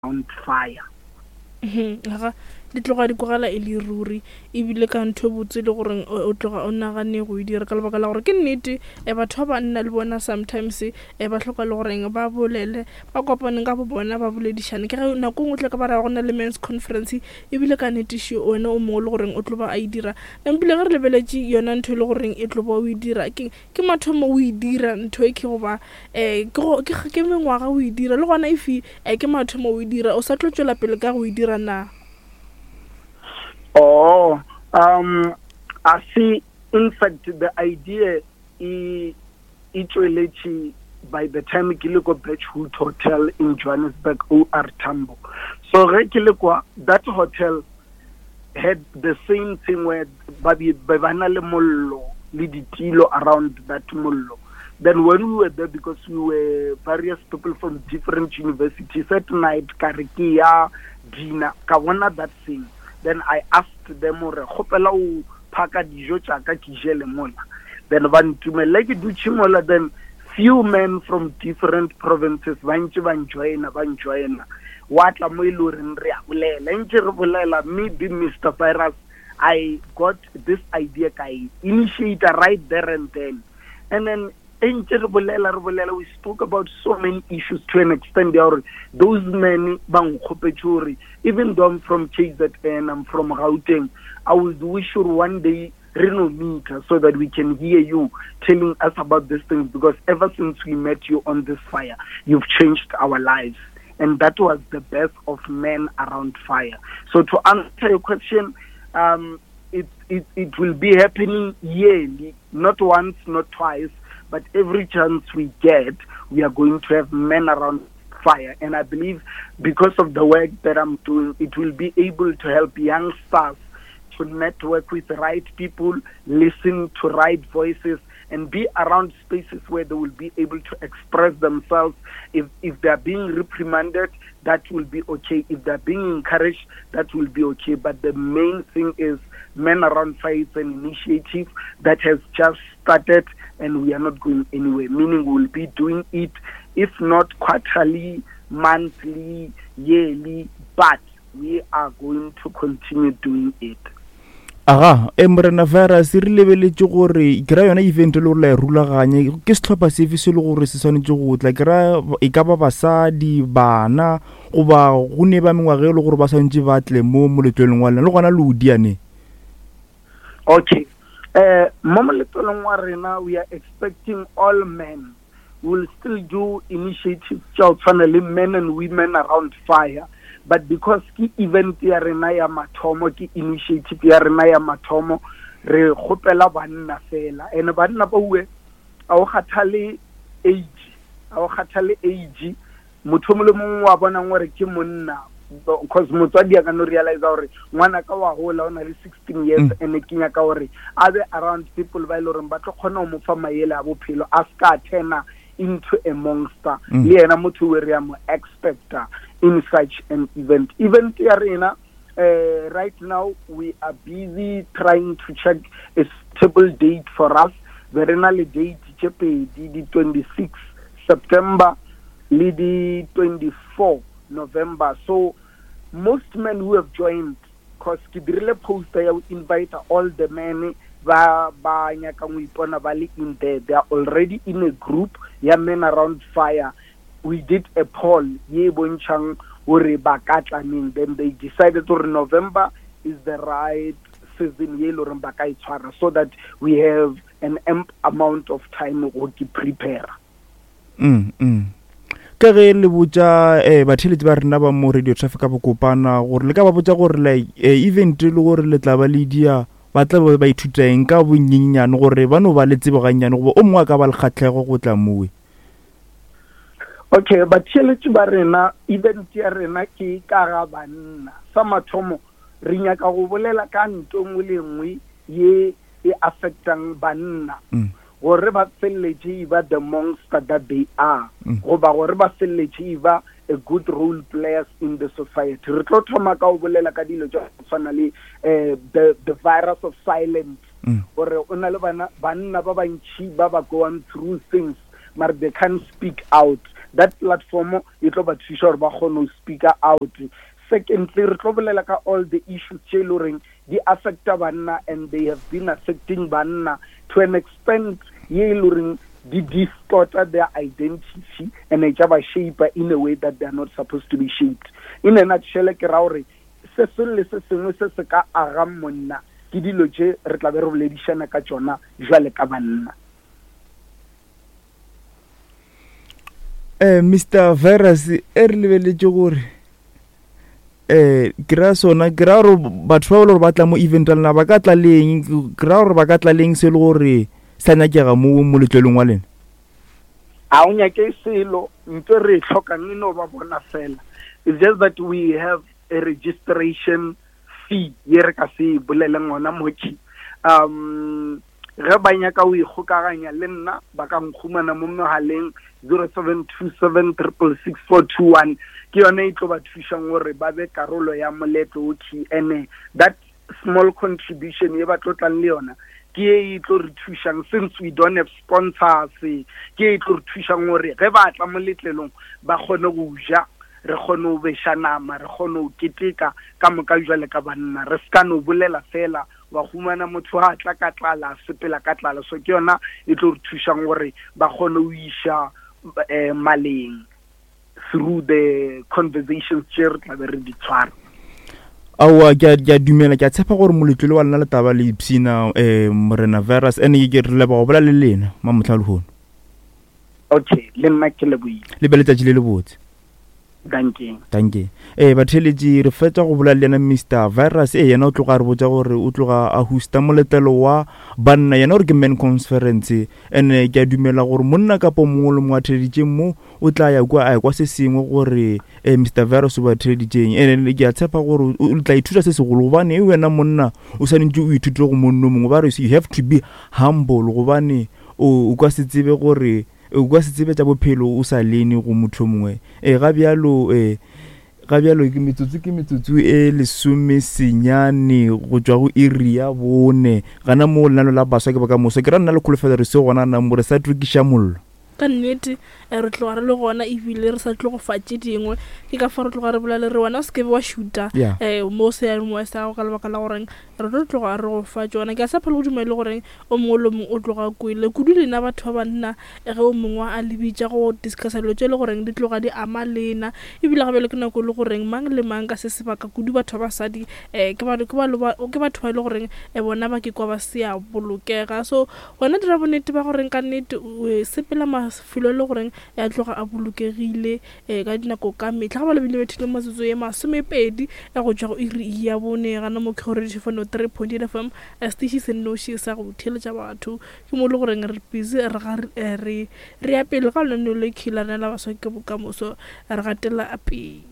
around fire. Ga di tloga di kogela e le ruri ebile ka ntho botse le gore o tloga o nagane go e dira ka lebaka la gore ke nnete batho ba banna le bona sometimes ba tlhoka le goreng ba bolele ba kopaneng ka bo bona ba boledišane ke ge nako ngwe tle ka ba ra go na le men's conference ebile ka nnete wena o mongwe le goreng o tlo ba a e dira empile ge re lebeletše yona ntho e le goreng e tlo ba o e dira ke mathomo o e dira ntho e ke goba ke mengwaga o e dira le gona ifi ke mathomo o e dira o sa tlo tšwela pele ka go e dira na? I see, in fact, the idea is by the time ke le go Birchwood Hotel in Johannesburg, OR Tambo. So that hotel had the same thing where bana le mollo le ditilo around that mollo. Then when we were there, because we were various people from different universities, at night, karikia, dinner, kawana that thing. Then I asked them, "Khopela o phaka dijo tsaka ke jele mola." Then ban tumela ke dutse mola, then few men from different provinces ban join. Watla mo iloreng re a bolela ntse re bolela, me be Mr. Virus. I got this idea kai initiate right there and then. And then we spoke about so many issues to an extent. Those men, even though I'm from KZN, I'm from Gauteng, I would wish one day meet so that we can hear you telling us about these things, because ever since we met you on this fire, you've changed our lives. And that was the best of men around fire. So to answer your question, it will be happening yearly, not once, not twice, but every chance we get, we are going to have men around fire. And I believe because of the work that I'm doing, it will be able to help youngsters to network with the right people, listen to right voices, and be around spaces where they will be able to express themselves. If they're being reprimanded, that will be okay. If they're being encouraged, that will be okay. But the main thing is Men Around Fire is an initiative that has just started, and we are not going anywhere, meaning we'll be doing it, if not quarterly, monthly, yearly, but we are going to continue doing it. Morena Virus re lebeletse gore ke ra yona event le gore la rulaganye ke setlhopha sefe se le gore se swanetse go tla ke ra e ka ba basadi bana goba go ne ba mengwa ge le gore ba santse ba tle mo moletlong wa le gona le o diane. Okay. We are expecting all men. We'll still do initiatives, finally men and women around fire. But because ki event ya rena ya mathomo, ki initiative ya rena ya mathomo, re khopela banna fela. And banna ba uwe, ao khathale age, motho mo le mongwe wa bona ngore ke monna. Because motswadi a ka no realize gore ngwana ka wa hola ona le 16 years and ke nya ka gore a be around people ba ile re ba tlo khona mo fa maele a bophelo a ska tena into a monster. Le yena motho we re mo expecta in such an event ya rena. Right now we are busy trying to check a stable date for us. The renal date the 26 September le the 24 November. So most men who have joined, because Kibirile poster invite all the men in there. They are already in a group, Men Around Fire. We did a poll, then they decided to November is the right season, so that we have an ample amount of time to prepare. Ka ge le botsa batheletsi ba rena ba mo radio traffic ba kopana gore le ka ba botsa gore like event le gore le tla ba le dia ba tla ba ithuteng ka bonyenyane gore ba no ba le tsebo ganyane go o mongwe ka ba le khatlego go tla mowe. Okay, batheletsi ba rena event ya rena ke ka ga banna sa mathomo re nya ka go bolela ka ntong le nngwe ye e affectang banna. Gore ba felletse ba the monster that they are, goba gore ba felletse ba a good role players in the society. Re tlo thoma ka o bolela ka dilo tsa tshwana le the virus of silence, gore ona le banna ba bantši ba going through things but they can't speak out. that platform e tlo ba thusa gore ba kgone to speak out. Secondly, re tlo bolela ka all the issues tse le reng di affecta banna, and they have been affecting banna to an extent ye le reng di distort their identity and e ba shape in a way that they are not supposed to be shaped. In a nutshell, ke ra gore se le se sengwe se se ka aga monna ke dilo tse re tla be re boledišana ka tsona jwale ka banna. Mr. Virus, re lebeletse gore ke ra gore batho ba le gore ba tla mo event lena ba ka tla leng, ke ra gore ba ka tla leng se le gore sa nyakega mo moletlelong wa lena? A o nyake selo ntse re tlhokang eno ba bona fela. It's just that we have a registration fee ye re ka se boleleng ona mochi. Re ba nyaka o ikgokaganya le nna ba ka nkhumana mo mohaleng 0727666421 ke yone e tlo ba thušang gore ba be karolo ya moletlo o key, and that small contribution ye ba tlotlang le yona ke e tlo re thušang, since we don't have sponsors, ke e tlo re thušang gore ge ba tla moletlelong ba kgone go ja, re kgone go beša nama, re kgone go keteka ka moka jwale ka banna, re ska no bolela fela wa humana motho ha tla ka tlala sepela ka tlala. So ke yona e tlo re thušang gore ba kgone go isha maleng through the conversations tse re tla be re di tshwara. Awa ke a dumela, ke a tshepa gore moletlelo wa lena le taba le ipsina Morena Virus ene ke re leba go bola le lena ma motlhalogone. Okay, le nna ke le boile le beletšatši le le botse. Thank you. Batheletši re fetša go bola le yena Mr. Virus yena o tloga re botsa gore o tloga a hosta moletelo wa banna, yena gore ke men conference, ene ke a dumela gore monna kapo mongwe le mongwe a theleditšeng mo o tla ya kwa a kwa se sengwe gore Mr. Virus o ba theleditšeng, ene ke a tshepa gore o tla ithuta se segolo gobane e wena monna o sanentse o ithutile go monno mongwe ba re you have to be humble gobane o ka se tsebe gore o ka se tsebe tša bophelo o sa lene go motho mongwe. Ga bjalo ke metsotso e lesome senyane go tšwa go iri ya bone gana mo lenano la baswa ke ba ka moso ke ra nna le kholofelo re se gona na more sa trikiša mollo ka nnete re tloga re le gona ebile re sa tlo go fatše dingwe ke ka fa re tloga re bolale re wena o se ke wa shoota mo sealemoya sa gago ka lebaka la goreng re tlo tloga re go fa tsona. Ke a sa phela go dumele goreng o mongwe le mongwe o tloga kwele kudu lena batho ba banna ge o mongwe a lebitša go discussa dilo tše le goreng di tloga di ama lena ebile gabe le ke nako le goreng mang le mang ka se sebaka kudu batho ba basadi ke batho ba e le goreng bona ba ke kwa ba se a bolokega. So wena dira bonnete ba goreng ka nnete sepela mafelo le goreng ya tloga a bolokegile ka dinako ka metlha ga ba lebile bethile matsotso ye 20 ya go tšwa go iri ya bone gana mo Khoredišefano 3.8 FM station se nnoši sa go theletša batho ke mo le goreng re busy re ya pele ka lone le khilana la baswa ke bokamoso re gatela a pele.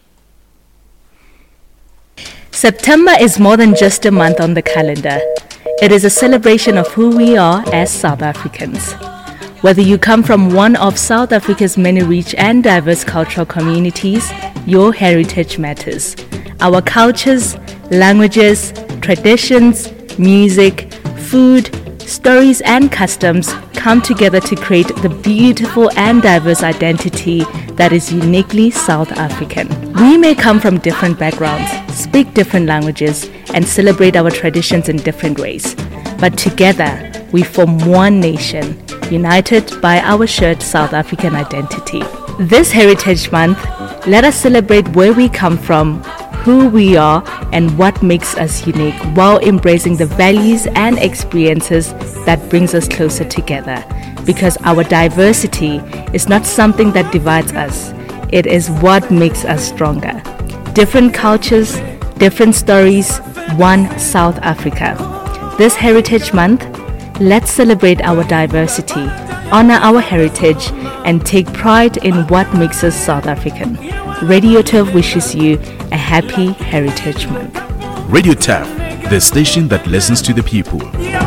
September is more than just a month on the calendar. It is a celebration of who we are as South Africans. Whether you come from one of South Africa's many rich and diverse cultural communities, your heritage matters. Our cultures, languages, traditions, music, food, stories and customs come together to create the beautiful and diverse identity that is uniquely South African. We may come from different backgrounds, speak different languages, and celebrate our traditions in different ways. But together, we form one nation, united by our shared South African identity. This Heritage Month, let us celebrate where we come from, who we are, and what makes us unique, while embracing the values and experiences that brings us closer together. Because our diversity is not something that divides us, it is what makes us stronger. Different cultures, different stories, one South Africa. This Heritage Month, let's celebrate our diversity, honor our heritage, and take pride in what makes us South African. Radio Turf wishes you a happy Heritage Month. Radio Turf, the station that listens to the people.